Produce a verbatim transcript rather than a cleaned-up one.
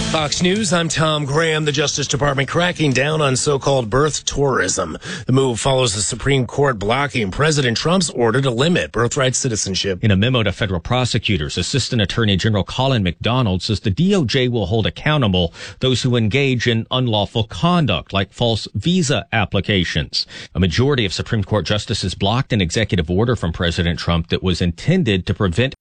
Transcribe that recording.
Fox News, I'm Tom Graham. The Justice Department cracking down on so-called birth tourism. The move follows the Supreme Court blocking President Trump's order to limit birthright citizenship. In a memo to federal prosecutors, Assistant Attorney General Colin McDonald says the D O J will hold accountable those who engage in unlawful conduct, like false visa applications. A majority of Supreme Court justices blocked an executive order from President Trump that was intended to prevent